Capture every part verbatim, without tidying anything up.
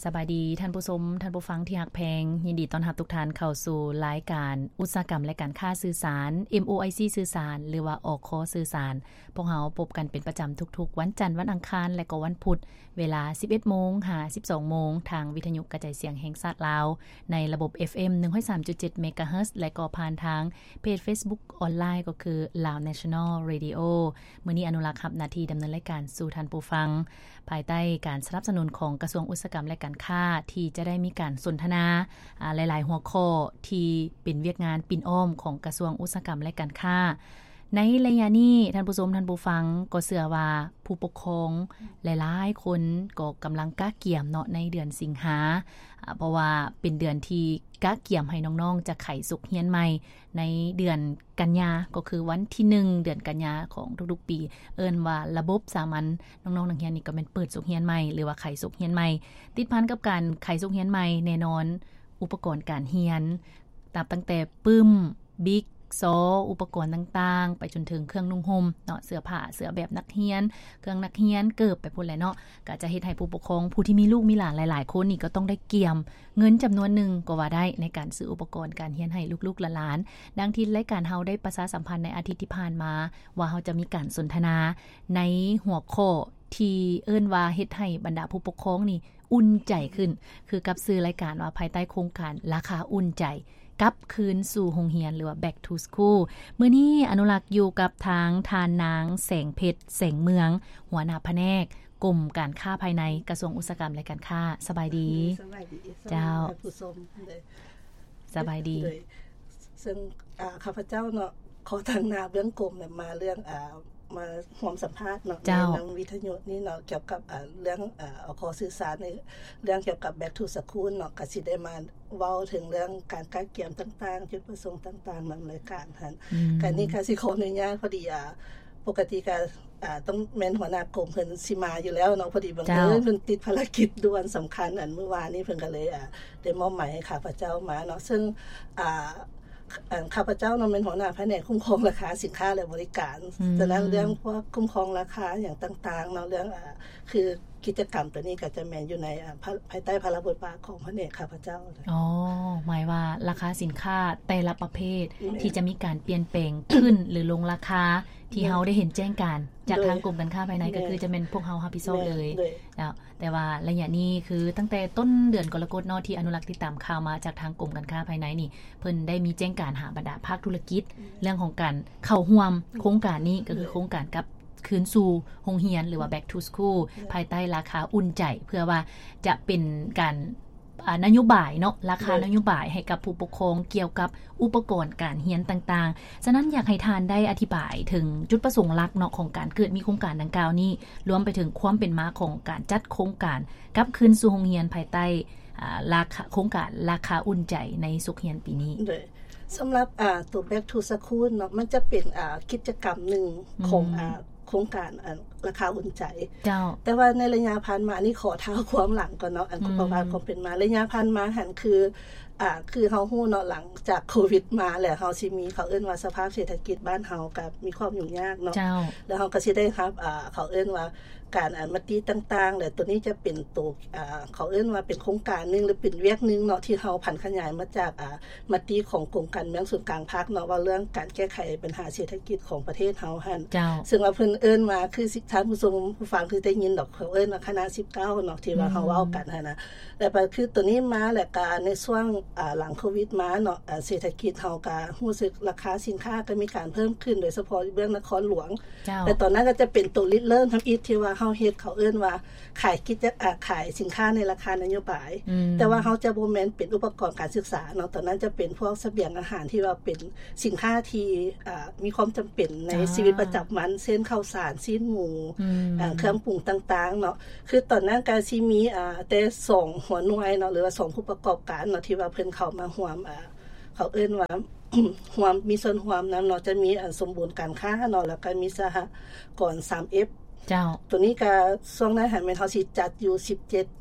สบายดีท่านผู้ชมท่านผู้ฟังที่ฮักแพงยินดีต้อนรับทุกท่านเข้าสู่รายการอุตสาหกรรมและการค้าสื่อสาร เอ็ม โอ ไอ ซี สื่อสารหรือว่าอคสื่อสารพวกเฮาพบกันเป็นประจำทุกๆวันจันทร์วันอังคารและก็วันพุธเวลา สิบเอ็ดโมง ถึง สิบสองโมงทางวิทยุกระจายเสียงแห่งชาติลาวในระบบ เอฟ เอ็ม หนึ่งร้อยสามจุดเจ็ด เมกะเฮิรตซ์และก็ผ่านทางเพจ Facebook ออนไลน์ก็คือ Lao National Radio มื้อนี้อนุรักษ์รับหน้าที่ดำเนินรายการสู่ท่านผู้ฟังภายใต้การสนับสนุนของกระทรวงอุตสาหกรรมและการค้าที่จะได้มีการสนทนาหลายๆหัวข้อที่เป็นเวียกงานปิ่นอ้อมของกระทรวงอุตสาหกรรมและการค้าในระยะนี้ท่านผู้ชมท่านผู้ฟังก็เชื่อว่าผู้ปกครองหลายๆคนก็กำลังกะเกี่ยมเนาะในเดือนสิงหาเพราะว่าเป็นเดือนที่กะเกี่ยมให้น้องๆจะไขสุขเฮียนใหม่ในเดือนกันยาก็คือวันที่หนึ่งเดือนกันยาของทุกๆปีเอิ้นว่าระบบสามัญน้องๆนักเรียนนี่ก็แม่นเปิดสุขเฮียนใหม่หรือว่าไขสุขเฮียนใหม่ติดพันกับการไขสุขเฮียนใหม่แน่นอนอุปกรณ์การเรียนนับตั้งแต่ปึ้มบิ๊กซออุปกรณ์ต่างๆไปจนถึงเครื่องนุ่งห่มเนาะเสื้อผ้าเสื้อแบบนักเรียนเครื่องนักเรียนเกิบไปพุ่นแหละเนาะก็จะเฮ็ดให้ผู้ปกครองผู้ที่มีลูกมีหลานหลายๆคนนี่ก็ต้องได้เกี่ยมเงินจำนวนหนึ่งก็ว่าได้ในการซื้ออุปกรณ์การเรียนให้ลูกๆหลานๆดังที่รายการเฮาได้ประชาสัมพันธ์ในอาทิตย์ที่ผ่านมาว่าเฮาจะมีการสนทนาในหัวข้อที่เอิ้นว่าเฮ็ดให้บรรดาผู้ปกครองนี่อุ่นใจขึ้นคือกับชื่อรายการว่าภายใต้โครงการราคาอุ่นใจกลับคืนสู่โรงเรียนหรือว่า back to school มื้อนี้อนุรักษ์อยู่กับทางทานนางแสงเพชรแสงเมืองหัวหน้าแผนกกรมการค้าภายในกระทรวงอุตสาหกรรมและการค้าสบายดีสบายดีเจ้าผู้ชมสบายดีซึ่งอ่าข้าพเจ้าเนาะขอทางนาเรื่องกรมเนี่ยมาเรื่องอ่ามาร่วมสัมภาษณ์เนาะในทางวิทยุนี่เนาะเกี่ยวกับอ่าเรื่องอ่าอคสื่อสารในเรื่องเกี่ยวกับ back to school เนาะก็สิได้มาเว้าถึงเรื่องการกะเกี่ยมต่างๆจุดประสงค์ต่างๆนำรายการหั่นการนี้ก็สิขออนุญาตพอดีอ่าปกติก็อ่าต้องแม่นหัวหน้ากรมเพิ่นสิมาอยู่แล้วเนาะพอดีบังเอิญเพิ่นติดภารกิจด่วนสำคัญอันเมื่อวานนี้เพิ่นก็เลยอ่าได้มอบหมายให้ข้าพเจ้ามาเนาะซึ่งอ่าข้าพเจ้าเนาะเป็นหัวหน้าแผนกคุ้มครองราคาสินค้าและบริการฉะนั้นเรื่องพวกคุ้มครองราคาอย่างต่างๆเนาะเรื่องอ่าคือกิจกรรมตัวนี้ก็จะแม่นอยู่ในภายใต้พระบทบาทของแผนกข้าพเจ้าอ๋อหมายว่าราคาสินค้าแต่ละประเภทที่จะมีการเปลี่ยนแปลงขึ้นหรือลงราคาที่เฮาได้เห็นแจ้งการจากทางกรมการค้าภายในก็คือจะเป็นพวกเฮารับผิดชอบเลยแล้วแต่ว่าระยะนี้คือตั้งแต่ต้นเดือนกรกฎาคมที่อนุรักษ์ติดตามข่าวมาจากทางกรมการค้าภายในนี่เพิ่นได้มีแจ้งการหาบรรดาภาคธุรกิจเรื่องของการเข้าร่วมโครงการนี้ก็คือโครงการกับคืนสู่โรงเรียนหรือว่า back to school ภายใต้ราคาอุ่นใจเพื่อว่าจะเป็นการนโยบายเนาะราคานโยบายให้กับผู้ปกครองเกี่ยวกับอุปกรณ์การเรียนต่างๆฉะนั้นอยากให้ทานได้อธิบายถึงจุดประสงค์หลักเนาะของการเกิดมีโครงการดังกล่าวนี้รวมไปถึงความเป็นมาของการจัดโครงการกับคืนสู่โรงเรียนภายใต้ราคาโครงการราคาอุ่นใจในสุขเรียนปีนี้สำหรับอ่าตัว back to school เนาะมันจะเป็นอ่ากิจกรรมหนึ่งของอ่าโครงการราคาอุ่นใจแต่ว่าในระยะผ่านมานี่ขอเท้าความหลังก่อนเนาะอันประวัติความเป็นมาระยะผ่านมาหันคืออ่าคือเฮาฮู้เนาะหลังจากโควิดมาแล้วเฮาสิมีเขาเอิ้นว่าสภาพเศรษฐกิจบ้านเฮาก็มีความยุ่งยากเนาะแล้วเฮาก็สิได้ครับอ่าเขาเอิ้นว่าการอ่านมติต่างๆแล้วตัวนี้จะเป็นตัวอ่าเขาเอิ้นว่าเป็นโครงการนึงหรือเป็นเวียกนึงเนาะที่เฮาผันขยายมาจากอ่ามติของกรมการเมืองส่วนกลางภาคเนาะว่าเรื่องการแก้ไขปัญหาเศรษฐกิจของประเทศเฮาหั่นซึ่งว่าเพิ่นเอิ้นมาคือท่านผู้ชมผู้ฟังคือได้ยินดอกเขาเอิ้นว่าคณะสิบเก้าเนาะที่ว่าเฮาเว้ากันหั่นน่ะแต่ก็คือตัวนี้มาแล้วก็ในช่วงอ่าหลังโควิดมาเนาะเศรษฐกิจเฮาก็รู้สึกราคาสินค้าก็มีการเพิ่มขึ้นโดยเฉพาะเรื่องนครหลวงแต่ตอนนั้นก็จะเป็นตัวริเริ่มทำอีกที่ว่าเฮาเฮ็ดเขาเอิ้นว่าขายกิจอ่าขายสินค้าในราคานโยบายแต่ว่าเฮาจะบ่แม่นเป็นอุปกรณ์การศึกษาเนาะตอนนั้นจะเป็นพวกเสบียงอาหารที่ว่าเป็นสินค้าที่อ่ามีความจำเป็นในชีวิตประจำวันเช่นข้าวสารซีนหมูอ่าเครื่องปรุงต่างๆเนาะคือตอนนั้นก็สิมีอ่าแต่สองหัวหน่วยเนาะหรือว่าสองผู้ประกอบการเนาะที่ว่าเพิ่นเข้ามาร่วมอ่าเขาเอิ้นว่าร่วมมีส่วนร่วมนำเนาะจะมีอันสมบูรณ์การค้าเนาะแล้วก็มีสหกรณ์ สามเอฟเจ้าตัวนี้ก็ช่วงนั้นหันแม่นเฮาสิจัดอยู่สิบเจ็ดจุด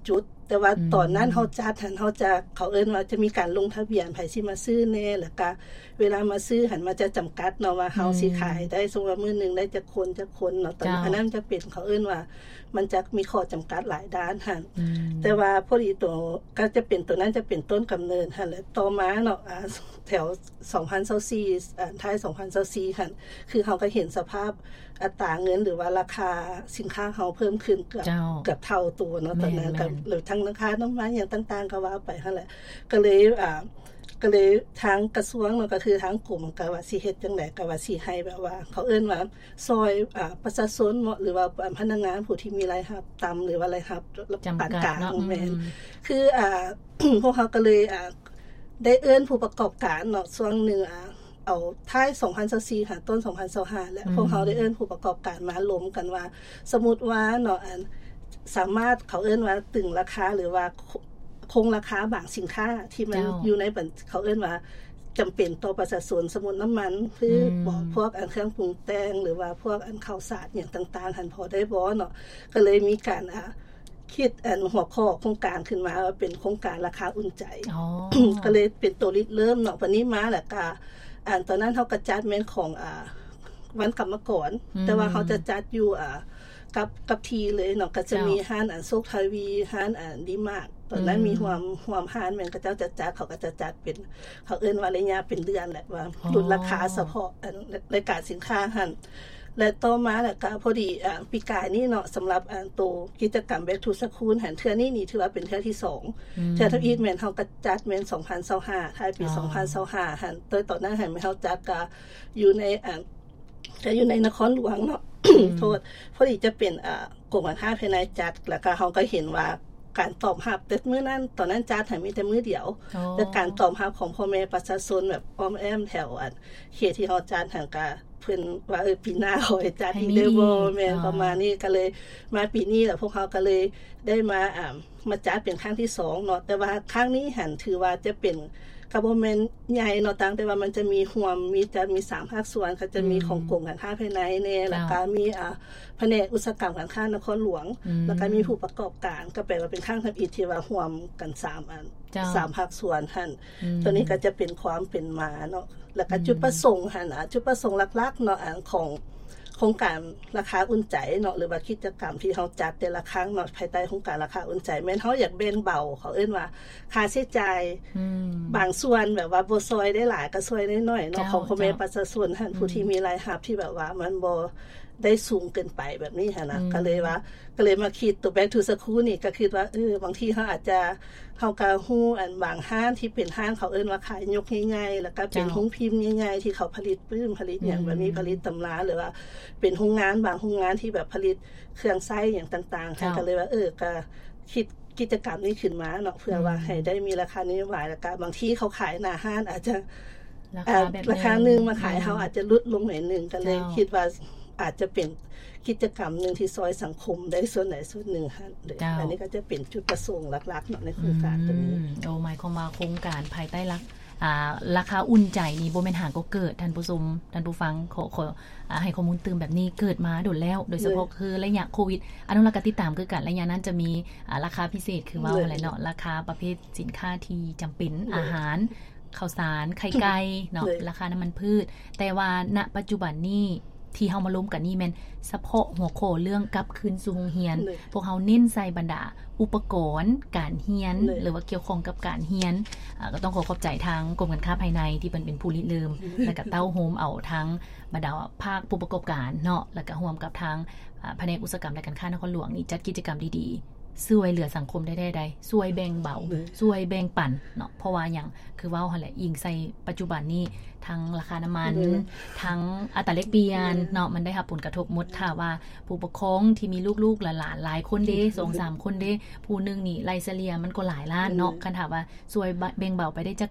แต่ว่าตอนนั้นเฮาจัดหันเฮาจะเขาเอิ้นว่าจะมีการลงทะเบียนไผสิมาซื้อแน่แล้วก็เวลามาซื้อหันมาจะจำกัดเนาะว่าเฮาสิขายได้สมมุติว่ามื้อนึงได้จักคนจักคนเนาะตอนอันนั้นจะเป็นเขาเอิ้นว่ามันจะมีข้อจำกัดหลายด้านหั่นแต่ว่าพอดีตัวก็จะเป็นตัวนั้นจะเป็นต้นกำเนิดหั่นแล้วต่อมาเนาะแถวสองพันยี่สิบสี่อ่าท้ายสองพันยี่สิบสี่หั่นคือเฮาก็เห็นสภาพอัตราเงินหรือว่าราคาสินค้าเฮาเพิ่มขึ้นเกือบเกือบเท่าตัวเนาะตอนนั้นก็หรือทั้งราคาน้ำมันอย่างต่างๆก็ว่าไปหั่นแหละก็เลยอ่าก็เลยทางกระทรวงเนาะก็คือทางกรมก็ว่าสิเฮ็ดจังได๋ก็ว่าสิให้แบบว่าเขาเอิ้นว่าซอยอ่าประชาชนหรือว่าพนักงานผู้ที่มีรายรับต่ำหรือว่ารายรับปานกลางแม่นคืออ่า พวกเขาก็เลยอ่าได้เอิ้นผู้ประกอบการเนาะช่วงนึงอ่าเอาท้ายสองพันยี่สิบสี่ค่ะต้นสองพันยี่สิบห้าและพวกเขาได้เอิ้นผู้ประกอบการมาล้มกันว่าสมมุติว่าเนาะอันสามารถเขาเอิ้นว่าตึงราคาหรือว่าคงราคาบางสินค้าที่มันอยู่ในเขาเอิ้นว่าจำเป็นต่อประชาชนสมมุติน้ำมันคือบอกพวกอันเครื่องปรุงแต่งหรือว่าพวกอันข้าวสารอย่างต่างๆหันพอได้บ่เนาะก็เลยมีการอ่าคิดอันหัวข้อโครงการขึ้นมาว่าเป็นโครงการราคาอุ่นใจอ๋อ ก็เลยเป็นตัวริเริ่มเนาะวันนี้มาแล้วก็อันตอนนั้นเฮาก็จัดแม่นของอ่าวันกรรมกรแต่ว่าเขาจะจัดอยู่อ่ากับกับทีเลยเนาะก็จะมีห้านอันโซกทวีห้านอันดีมากตอนนั้นมีหวมหวมห้านแม่นก็เจ้าจะจัดเขาก็จะจัดเป็นเขาเอิ้นว่าระยะเป็นเดือนแหละว่าลดราคาเฉพาะอันรายการสินค้าหั่นและต่อมาแล้วก็พอดีอ่าปีกายนี้เนาะสำหรับอันโตกิจกรรม Back to School หันเทื่อนี้นี่ถือว่าเป็นเทื่อที่สองเทื่อที่อีกแม่นเฮาก็จัดแม่นสองพันยี่สิบห้าท้ายปีสองพันยี่สิบห้าหั่นโดยตอนนั้นหันเฮาจัดก็อยู่ในอ่าจะอยู่ในนครหลวงเนาะ โทษพอดีจะเป็นอ่ากรมการค้าภายในจัดแล้วก็เฮาก็เห็นว่าการตอบรับแต่มื้อนั้นตอนนั้นจัดให้มีแต่มื้อเดียวแต่การตอบรับของพ่อแม่ประชาชนแบบอ้อมแอมแถวอันเขตที่เฮาจัดหันก็เพิ่นว่าเออปีหน้าเขาให้จัดอีกเด้อบ่แม่นประมาณนี้ก็เลยมาปีนี้แล้วพวกเฮาก็เลยได้มาอ่ามาจัดเป็นครั้งที่สองเนาะแต่ว่าครั้งนี้หันถือว่าจะเป็นก็บ่แม่นใหญ่เนาะต่างแต่ว่ามันจะมีร่วมมีจะมีสามภาคส่วนก็จะมีของกรมการค้าภายในแน่แล้วก็มีอ่าแผนกอุตสาหกรรมการค้านครหลวงแล้วก็มีผู้ประกอบการก็แปลว่าเป็นข้างทับอีที่ว่าร่วมกันสามอันสามภาคส่วนหั่นตัวนี้ก็จะเป็นความเป็นมาเนาะแล้วก็จุดประสงค์หั่นน่ะจุดประสงค์หลักๆเนาะอันของโครงการราคาอุ่นใจเนาะหรือว่ากิจกรรมที่เฮาจัดแต่ละครั้งเนาะภายใต้โครงการราคาอุ่นใจแม่นเฮาอยากแบ่งเบาเขาเอิ้นว่าค่าใช้จ่ายบางส่วนแบบว่าบ่ซอยได้หลายก็ซอยได้น้อยเนาะของพ่อแม่ประชาชนท่านผู้ที่มีรายรับที่แบบว่ามันบ่ได้สูงเกินไปแบบนี้หั่นน่ะก็เลยว่าก็เลยมาคิดตัว Back to School นี่ก็คิดว่าเออบางทีเฮาอาจจะเฮาก็ฮู้อันบางห้างที่เป็นห้างเขาเอิ้นว่าขายยกใหญ่ๆแล้วก็เป็นโรงพิมพ์ใหญ่ๆที่เขาผลิตปื้มผลิตหยังแบบนี้ผลิตตำราหรือว่าเป็นโรงงานบางโรงงานที่แบบผลิตเครื่องไส้อย่างต่างๆก็เลยว่าเออก็คิดกิจกรรมนี้ขึ้นมาเนาะเพื่อว่าให้ได้มีราคานิยมแล้วก็บางทีเขาขายหน้าห้างอาจจะราคาแบบราคานึงมาขายเฮาอาจจะลดลงหน่อยนึงก็เลยคิดว่าอาจจะเป็นกิจกรรมนึงที่ซอยสังคมได้ส่วนไหนส่วนหนึ่งค่ะอันนี้ก็จะเป็นจุดประสงค์หลักๆเนาะในโครงการตัวนี้โอ้หมายความว่าโครงการภายใต้หลักอ่าราคาอุ่นใจนี่บ่แม่นหาก็เกิดท่านผู้ชมท่านผู้ฟังขอขออ่าให้ข้อมูลเติมแบบนี้เกิดมาโดนแล้วโดยเฉพาะคือระยะโควิดอนุรักษ์ติดตามคือกันระยะนั้นจะมีอ่าราคาพิเศษคือว่าอะไรเนาะราคาประเภทสินค้าที่จำเป็นอาหารข้าวสารไข่ไก่เนาะราคาน้ำมันพืชแต่ว่าณปัจจุบันนี้ที่เฮามาล้มกันนี่แม่นเฉพาะหัวข้อเรื่องกลับคืนสู่โรงเรียนพวกเฮาเน้นใส่บรรดาอุปกรณ์การเรียนหรือว่าเกี่ยวข้องกับการเรียนก็ต้องขอขอบใจทางกรมการค้าภายในที่เป็นเป็นผู้ริเริ่มแล้วก็เต้าโฮมเอาทั้งบรรดาภาคผู้ประกอบการเนาะแล้วก็ร่วมกับทางแผนกอุตสาหกรรมและการค้านครหลวงนี่จัดกิจกรรมดีๆช่วยเหลือสังคมได้ได้ๆช่วยแบ่งเบาช่วยแบ่งปันเนาะเพราะว่าอย่างคือว่าหั่นแหละอิงใส่ปัจจุบันนี้ทั้งราคาน้ำมันทั้งอัตราแลกเปลี่ยนเนาะมันได้รับผลกระทบหมดถ้าว่าผู้ปกครองที่มีลูกๆหลานๆหลายคนเด้ สองสาม คนเด้ผู้นึงนี่รายเฉลี่ยมันก็หลายล้านเนาะคันถามว่าช่วยแบ่งเบาไปได้จัก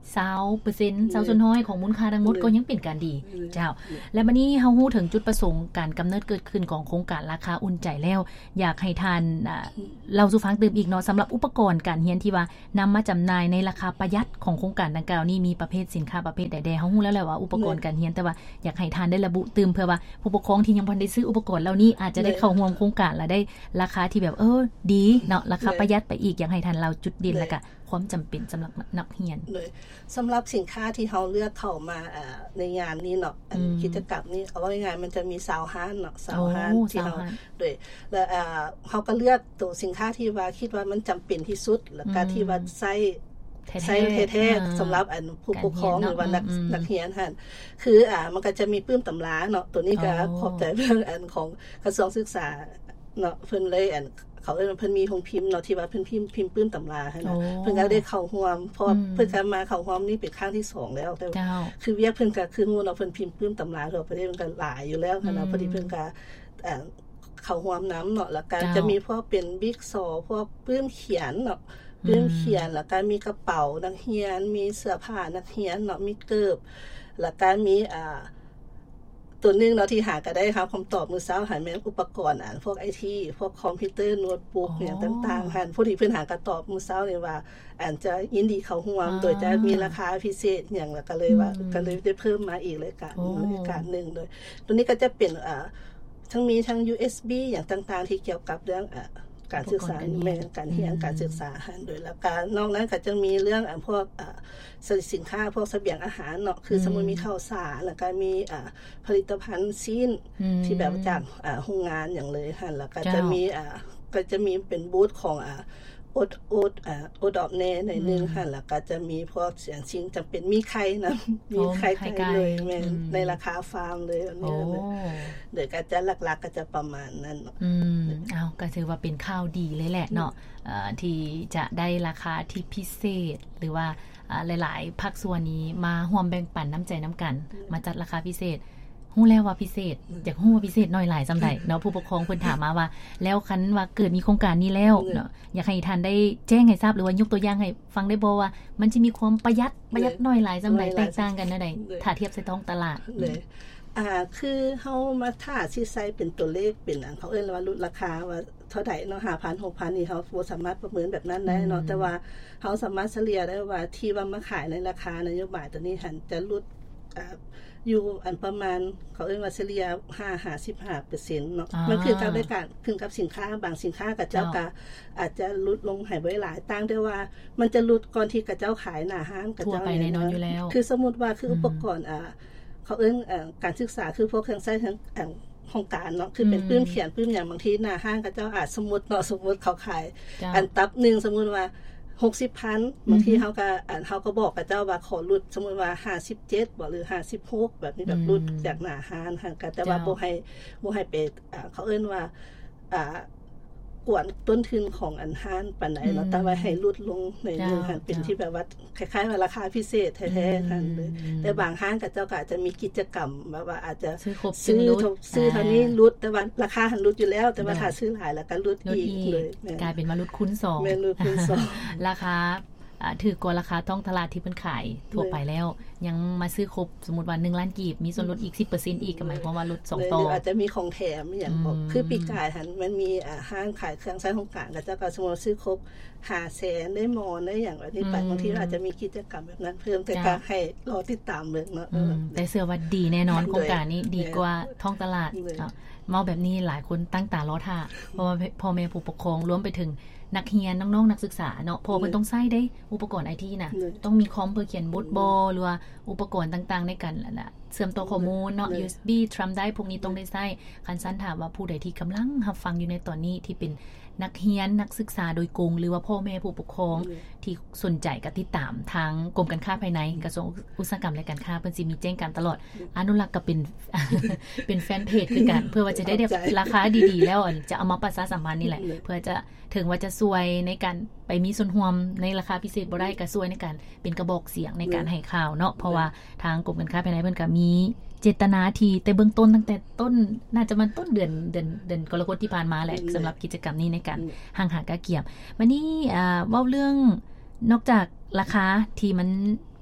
ยี่สิบเปอร์เซ็นต์ เจ้าส่วนน้อยของมูลค่าทั้งหมดก็ยังเป็นการดีเจ้าและบัดนี้เฮาฮู้ถึงจุดประสงค์การกำเนิดเกิดขึ้นของโครงการราคาอุ่นใจแล้วอยากให้ทานเราสู่ฟังเติมอีกเนาะสำหรับอุปกรณ์การเรียนที่ว่านำมาจำหน่ายในราคาประหยัดของโครงการดังกล่าวนี้มีประเภทสินค้าประเภทใดๆเฮาฮู้แล้วแหละว่าอุปกรณ์การเรียนแต่ว่าอยากให้ทานได้ระบุเติมเพื่อว่าผู้ปกครองที่ยังบ่ได้ซื้ออุปกรณ์เหล่านี้อาจจะได้เข้าร่วมโครงการและได้ราคาที่แบบเออดีเนาะราคาประหยัดไปอีกอยากให้ทานเราจุดเด่นแล้วก็ความจำเป็นสำหรับนักเรียนเลยสำหรับสินค้าที่เราเลือกเข้ามาในงานนี้เนาะกิจกรรมนี้เอาว่าง่ายๆมันจะมีสาวห้านเนาะสาวห้านที่เราด้วยแล้วเขาก็เลือกตัวสินค้าที่ว่าคิดว่ามันจำเป็นที่สุดแล้วก็ที่ว่าใช้ใช้แท้ๆสำหรับอันผู้ปกครองหรือว่านักนักเรียนหั่นคืออ่ามันก็จะมีปื้มตำราเนาะตัวนี้ก็ขอบใจเรื่องอันของกระทรวงศึกษาเนาะเพิ่นเลยอันเขาเอิ้นเพิ่นมีโรงพิมพ์เนาะที่ว่าเพิ่นพิมพ์พิมพ์ปื้มตำราให้เนาะเพิ่นก็ได้เข้าร่วมเพราะเพิ่นก็มาเข้าร่วมนี่เป็นครั้งที่สองแล้วแต่คือเวียกเพิ่นก็คือฮู้เนาะเพิ่นพิมพ์ปื้มตำราทั่วประเทศมันก็หลายอยู่แล้วค่ะเนาะพอดีเพิ่นก็เอ่อเข้าร่วมนำเนาะแล้วก็จะมีพวกเป็นบิ๊กซอพวกปื้มเขียนเนาะปื้มเขียนแล้วก็มีกระเป๋านักเรียนมีเสื้อผ้านักเรียนเนาะมีเกิบแล้วก็มีอ่าตัวนึงเนาะที่หาก็ได้ครับคำตอบมื้อเช้าหันแม่นอุปกรณ์อ่านพวก ไอ ที พวกคอมพิวเตอร์โน้ตบุ๊กอย่างต่างๆหันพอดีเพิ่นหาก็ตอบมื้อเช้านี่ว่าอันจะยินดีเข้าร่วมโดยจะมีราคาพิเศษหยังแล้วก็เลยว่าก็เลยได้เพิ่มมาอีกรายการรายการนึงโดยตัวนี้ก็จะเป็นอ่าทั้งมีทั้ง ยู เอส บี อย่างต่างๆที่เกี่ยวกับเรื่องอ่าการศึกษาแม่การเรียนการศึกษาหันโดยแล้วการนอกนั้นก็จะมีเรื่องอันพวกอ่าสินค้าพวกเสบียงอาหารเนาะคือสมมุติมีข้าวสารแล้วก็มีอ่าผลิตภัณฑ์ซีนที่แบบจากอ่าโรงงานอย่างเลยหั่นแล้วก็จะมีอ่าก็จะมีเป็นบูธของอ่าโอดโอดอ่าโอดอกแน่ในนึงหั่นแล้วก็จะมีพวกเสียงชิงจำเป็นมีไข่นะมีไข่ไก่เลยแม่ในราคาฟาร์มเลยอันนี้เดี๋ยวก็จะหลักๆก็จะประมาณนั้นเนาะอืมอ้าวก็ถือว่าเป็นข่าวดีเลยแหละเนาะเอ่อที่จะได้ราคาที่พิเศษหรือว่าหลายๆภาคส่วนนี้มาร่วมแบ่งปันน้ำใจน้ำกันมาจัดราคาพิเศษฮู้แล้วว่าพิเศษอยากฮู้ว่าพิเศษน้อยหลายซำใดเนาะผู้ปกครองเพิ่นถามมาว่าแล้วคันว่าเกิดมีโครงการนี้แล้วเนาะอยากให้ท่านได้แจ้งให้ทราบหรือว่ายกตัวอย่างให้ฟังได้บ่ว่ามันสิมีความประหยัดประหยัดน้อยหลายซำใดแตกต่างกันแนวใดถ้าเทียบใส่ท้องตลาดเลยอ่าคือเฮามาถ้าสิใส่เป็นตัวเลขเป็นอันเขาเอิ้นว่าลดราคาว่าเท่าใดเนาะ ห้าพัน หกพัน นี่เฮาบ่สามารถประเมินแบบนั้นได้เนาะแต่ว่าเฮาสามารถเฉลี่ยได้ว่าที่ว่ามาขายในราคานโยบายตัวนี้หันจะลดอ่าอยู่อันประมาณเขาเอิ้นว่าเฉลี่ย ห้าถึงห้าสิบห้าเปอร์เซ็นต์ เนาะมันคือกับได้การขึ้นกับสินค้าบางสินค้ากับเจ้าก็อาจจะลดลงให้บ่หลายต่างแต่ว่ามันจะลดก่อนที่กับเจ้าขายหน้าห้างกับเจ้าไปแน่นอนอยู่แล้วคือสมมุติว่าคืออุปกรณ์อ่าเขาเอิ้นเอ่อการศึกษาคือพวกเครื่องใช้ทั้งอ่าโครงการเนาะคือเป็นปื้มเขียนปื้มอย่างบางทีหน้าห้างกับเจ้าอาจสมมุติเนาะสมมุติเขาขายอันตับนึงสมมุติว่า หกสิบพัน บางทีเฮาก็อันเฮาก็บอกกับเจ้าว่าขอลดสมมุติว่าห้าสิบเจ็ดบ่หรือห้าสิบหกแบบนี้แบบลดจากหน้าห้างหั่นก็แต่ว่าบ่ให้บ่ให้ไปอ่าเขาเอิ้นว่าอ่ากวนต้นทุนของอันห้านปานใดเนาะแต่ว่าให้ลดลงในนึงหั่นเป็นที่แบบว่าคล้ายๆว่าราคาพิเศษแท้ๆหั่นเลยแต่บางห้างกับเจ้าก็อาจจะมีกิจกรรมแบบว่าอาจจะซื้อครบซื้อซื้อเท่านี้ลดแต่ว่าราคาหันลดอยู่แล้วแต่ว่าถ้าซื้อหลายแล้วก็ลดอีกเลยกลายเป็นว่าลดคูณสองแม่นลดคูณสองราคาอ่าถือกว่าราคาท้องตลาดที่เพิ่นขายทั่วไปแล้วยังมาซื้อครบสมมุติว่าหนึ่งล้านกีบมีส่วนลดอีก สิบเปอร์เซ็นต์ อีกก็หมายความว่าลดสองต่ออาจจะมีของแถมอย่างบอกคือปีกายหันมันมีอ่าห้างขายเครื่องใช้ของกลางก็จะก็สมมุติซื้อครบ ห้าแสน ได้หมอนได้อย่างแบบนี้ไปบางทีอาจจะมีกิจกรรมแบบนั้นเพิ่มแต่ก็ให้รอติดตามเบิ่งเนาะแต่เชื่อว่าดีแน่นอนโครงการนี้ดีกว่าท้องตลาดเมาแบบนี้หลายคนตั้งตารอท่าเพราะว่าพ่อแม่ผู้ปกครองรวมไปถึงนักเรียนน้องๆนักศึกษาเนาะพอเพิ่นต้องใช้ได้อุปกรณ์ ไอ ที น่ะต้องมีคอมเพื่อเขียนบทบอหรือว่าอุปกรณ์ต่างๆในการล่ะเชื่อมต่อข้อมูลเนาะ ยู เอส บี ทรัมป์ได้พวกนี้ต้องได้ใช้คันซั่นถามว่าผู้ใดที่กำลังรับฟังอยู่ในตอนนี้ที่เป็นนักเรียนนักศึกษาโดยกงหรือว่าพ่อแม่ผู้ปกครองที่สนใจก็ติดตามทางกรมการค้าภายในกระทรวงอุตสาหกรรมและการค้าเพิ่นสิมีแจ้งการตลอดอนุรักษ์ก็เป็น เป็นแฟนเพจคือกันเพื่อว่าจะได้ราคาดีๆแล้วจะเอามาประชาสัมพันธ์นี่แหละเพื่อจะถึงว่าจะช่วยในการไปมีส่วนร่วมในราคาพิเศษบ่ได้ก็ช่วยในการเป็นกระบอกเสียงในการให้ข่าวเนาะเพราะว่าทางกรมการค้าภายในเพิ่นก็มีเจตนาที่แต่เบื้องต้นตั้งแต่ต้นน่าจะมันต้นเดือนเดือนเดือนกรกฎาคมที่ผ่านมาแหละสำหรับกิจกรรมนี้ในการห่างหากาเกียบวันนี้อ่าเว้าเรื่องนอกจากราคาที่มัน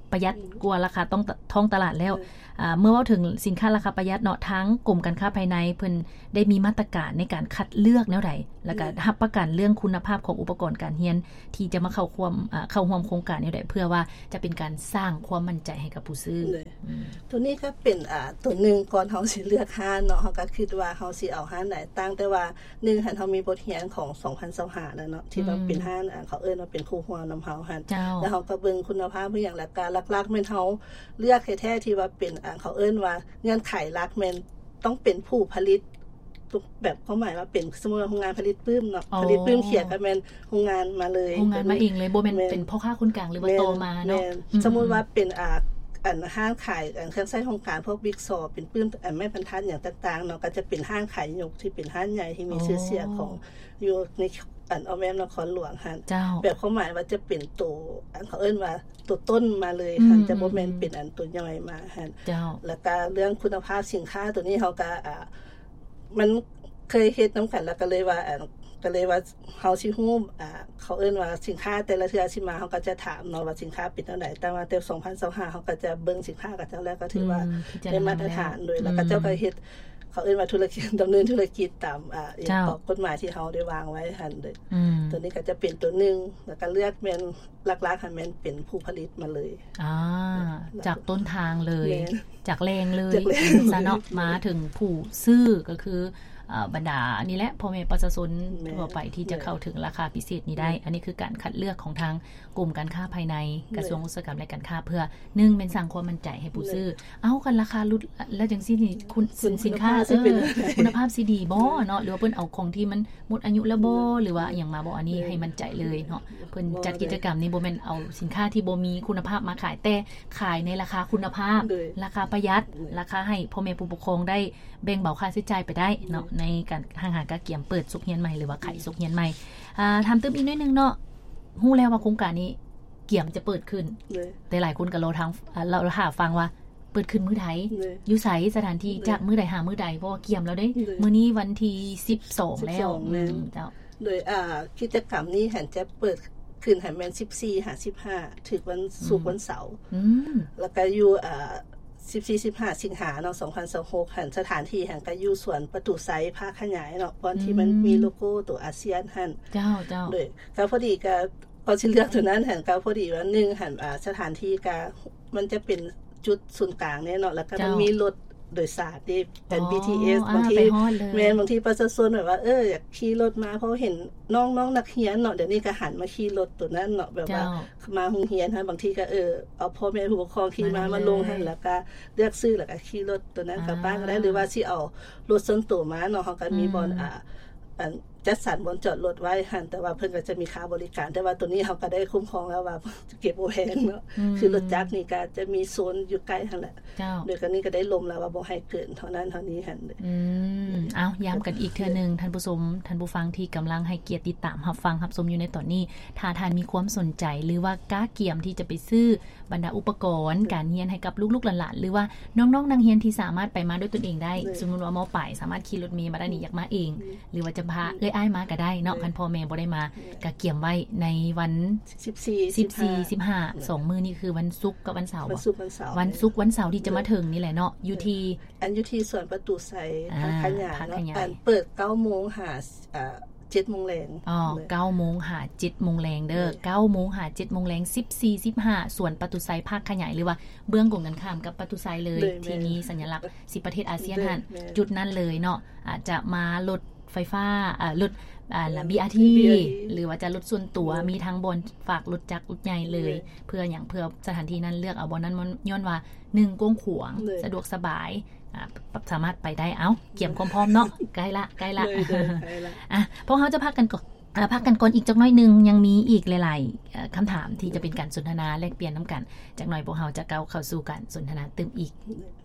ประหยัดกว่าราคาต้องท้องตลาดแล้วอ่าเมื่อเว้าถึงสินค้าราคาประหยัดเนาะทั้งกรมการค้าภายในเพิ่นได้มีมาตรการในการคัดเลือกแนวใดแล้วก็รับประกันเรื่องคุณภาพของอุปกรณ์การเรียนที่จะมาเข้าร่วมอ่าเข้าร่วมโครงการแนวใดเพื่อว่าจะเป็นการสร้างความมั่นใจให้กับผู้ซื้อตัวนี้ก็เป็นอ่าตัวนึงก่อนเฮาสิเลือกห้านเนาะเฮาก็คิดว่าเฮาสิเอาห้านไหนตั้งแต่ว่าหนึ่งหันเฮามีบทเรียนของสองพันยี่สิบห้าแล้วเนาะที่ว่าเป็นห้านอ่าเขาเอิ้นว่าเป็นครูฮัวนำเฮาหั่นแล้วเฮาก็เบิ่งคุณภาพเพื่ออย่างหลักการหลักๆแม่นเฮาเลือกแท้ๆที่ว่าเป็นอ่าเขาเอิ้นว่าเงื่อนไขหลักแม่นต้องเป็นผู้ผลิตแบบเขาหมายว่าเป็นสมมุติโรงงานผลิตปื้มเนาะผลิตปื้มเขียนก็แม่นโรงงานมาเลยโรงงานมาเองเลยบ่แม่นเป็นพ่อค้าคนกลางหรือว่าโตมาเนาะสมมุติว่าเป็นอ่าอันห้างขายอันเครื่องใช้โครงการพวกบิ๊กซอเป็นปื้มอันแม่บรรทัดอย่างต่างๆเนาะก็จะเป็นห้างขายยกที่เป็นห้างใหญ่ที่มีชื่อเสียงของอยู่ในอันเอาแม่นครหลวงหั่นแบบเขาหมายว่าจะเป็นตัวอันเขาเอิ้นว่าตัวต้นมาเลยค่ะจะบ่แม่นเป็นอันตัวย่อยมาหั่นแล้วก็เรื่องคุณภาพสินค้าตัวนี้เฮาก็อ่ามันเคยเฮ็ดนํากันแล้วก็เลยว่าอันก็เลยว่าเฮาสิฮู้อ่าเขาเอิ้นว่าสินค้าแต่ละเทื่อสิมาเฮาก็จะถามเนาะว่าสินค้าเป็นจังได๋แต่ว่าแต่สองพันยี่สิบห้าเฮาก็จะเบิ่งสินค้ากับเจ้าแล้วก็ถือว่าได้มาตรฐานโดยแล้วก็เจ้าก็เฮ็ดเขาเอิ้นว่าธุรกิจดำเนินธุรกิจตามอ่าอกฎหมายที่เฮาได้วางไว้หั่นเด้อตัวนี้ก็จะเป็นตัวนึงแล้วก็เลือกแม่นหลักๆให้แม่นเป็นผู้ผลิตมาเลยอ่าจากต้นทางเลยจากแรงเลยซะเนาะมาถึงผู้ซื้อก็คือบรรดานี่แหละพ่อแม่ประชาชนทั่วไปที่จะเข้าถึงราคาพิเศษนี้ได้อันนี้คือการคัดเลือกของทางกรมการค้าภายในกระทรวงอุตสาหกรรมและการค้าเพื่อหนึ่งเป็นสร้างความมั่นใจให้ผู้ซื้อเอากันราคาลดแล้วจังซี่นี่คุณสินค้าเออคุณภาพสิดีบ่เนาะหรือว่าเพิ่นเอาของที่มันหมดอายุแล้วบ่หรือว่าอีหยังมาบ่อันนี้ให้มั่นใจเลยเนาะเพิ่นจัดกิจกรรมนี้บ่แม่นเอาสินค้าที่บ่มีคุณภาพมาขายแต่ขายในราคาคุณภาพราคาประหยัดราคาให้พ่อแม่ผู้ปกครองได้แบ่งเบาค่าใช้จ่ายไปได้เนาะในการหางหากะเกียมเปิดสุขเฮียนใหม่หรือว่าไขสุขเฮียนใหม่อ่าถามเติมอีกนิดนึงเนาะฮู้แล้วว่าโครงการนี้เกียมจะเปิดขึ้นแต่หลายคนก็รอทางเราหาฟังว่าเปิดขึ้นมื้อใดอยู่ไสสถานที่จากมื้อใดหามื้อใดเพราะว่าเกียมแล้วได้มื้อนี้วันที่สิบสองแล้วเจ้าโดยอ่ากิจกรรมนี้หันจะเปิดขึ้นให้แม่นสิบสี่ ห้าสิบห้าถึงวันศุกร์วันเสาร์อืมแล้วก็อยู่อ่าสิบสี่ สิบห้าสิงหาเนาะสองพันยี่สิบหกหันสถานที่หันก็อยู่สวนประตูไซภาคขยายเนาะตอนที่มันมีโลโก้ตัวอาเซียนหันเจ้าเจ้าด้วยก็พอดีก็พอสิเลือกตัวนั้นหันก็พอดีว่าหนึ่งหันอ่าสถานที่ก็มันจะเป็นจุดศูนย์กลางเนี่ยเนาะแล้วก็มันมีรถโดยสารที่เป็น บี ที เอส บางทีแม่นบางทีประชาชนแบบว่าเอออยากขี่รถมาเพราะเห็นน้องๆนักเรียนเนาะเดี๋ยวนี้ก็หันมาขี่รถตัวนั้นเนาะแบบว่ามาโรงเรียนฮะบางทีก็เออเอาพ่อแม่ผู้ปกครองขี่มามาลงให้แล้วก็เลือกซื้อแล้วก็ขี่รถตัวนั้นกลับบ้านก็ได้หรือว่าสิเอารถส่วนตัวมาเนาะเฮาก็มีบ่อนอ่าอันจัดสรรบนจอดรถไว้หั่นแต่ว่าเพิ่นก็จะมีค่าบริการแต่ว่าตัวนี้เฮาก็ได้คุ้มครองแล้วว่าเก็บบ่แพงเนาะคือรถจักรนี่ก็จะมีโซนอยู่ใกล้หั่นแหละโดยกันนี้ก็ได้ลมแล้วว่าบ่ให้เกินเท่านั้นเท่านี้หั่นอืมอ้าวย้ำกันอีกเทื่อนึงท่านผู้ชมท่านผู้ฟังที่กําลังให้เกียรติติดตามรับฟังรับชมอยู่ในตอนนี้ถ้าท่านมีความสนใจหรือว่ากล้าเกี่ยมที่จะไปซื้อบรรดาอุปกรณ์การเรียนให้กับลูกๆหลานๆหรือว่าน้องๆนักเรียนที่สามารถไปมาด้วยตนเองได้สมมุติว่าม.ปลายสามารถขี่รถเมล์มาได้นี่อยากมาเองหรือว่าจะพาเอ้ยอ้ายมาก็ได้เนาะคันพ่อแม่บ่ได้มาก็เกี่ยมไว้ในวันสิบสี่สิบสี่ สิบห้า สองมื้อนี้คือวันศุกร์กับวันเสาร์วันศุกร์วันเสาร์วันศุกร์วันเสาร์ที่จะมาถึงนี่แหละเนาะอยู่ที่อันอยู่ที่สวนประตูไซภาคขยายเนาะอันเปิด เก้าโมง หาอ่าเจ็ดโมง นอ๋อ เก้าโมง หา เจ็ดโมง นเด้อ เก้าโมง หา เจ็ดโมง นสิบสี่ สิบห้าสวนประตูไซภาคขยายหรือว่าเบื้องกงกันข้ามกับประตูไซเลยที่มีสัญลักษณ์สิบประเทศอาเซียนหั่นจุดนั้นเลยเนาะอาจจะมารถไฟฟ้าอ่ารถอ่า บี อาร์ ที หรือว่าจะรถส่วนตัวมีทั้งบนฝากรถจักรรถใหญ่เลยเพื่ออย่างเพื่อสถานที่นั้นเลือกเอาบ่นั้นย้อนว่าหนึ่งกว้างขวางสะดวกสบายอ่าสามารถไปได้เอ้าเกี่ยมความพร้อมเนาะใกล้ละใกล้ละอ่ะพวกเฮาจะพักกันก่อนอ่าพักกันก่อนอีกจักหน่อยนึงยังมีอีกหลายๆคำถามที่จะเป็นการสนทนาแลกเปลี่ยนนํากันจักหน่อยพวกเฮาจะก้าวเข้าสู่การสนทนาเติมอีก